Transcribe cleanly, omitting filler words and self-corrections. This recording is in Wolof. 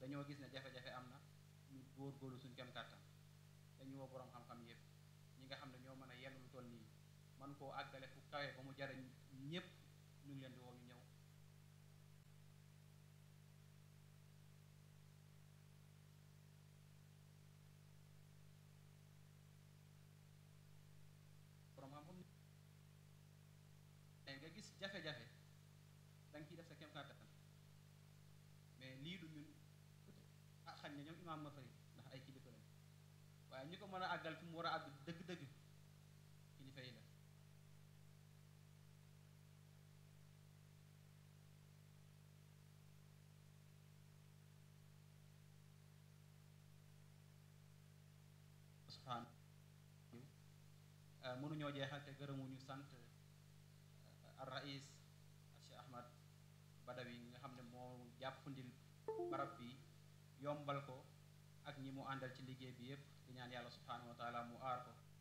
dañoo gis ne jafe-jafe am na ñu góor-góorlu suñ kem kàttan dañu woo boroom xam-xam yëpp ñi nga xam ne ñoo mën a yenn lu toll nii man koo àggale fu kawe ba mu jariñ ñëpp ñu ngi leen di woo ñu ñëw boroom xam-xam nga gis jafe-jafe da nga ciy def sa kem kàttan mais lii du ñun ah xañ na ñoom imaam ma fari ndax ay kilifa lañ waaye ñi ko mën a àggal fi mu war a àgg dëgg-dëgg kilifa yi la subhaan mënuñoo jeexal te gërëmuñu sant ar rais Cheikh Ahmad Badawi nga xam ne moo jàppandil barab bi yombal ko ak ñi mu àndal ci liggéey bi yépp di ñaan yàlla subhaanahu wa taala mu aar ko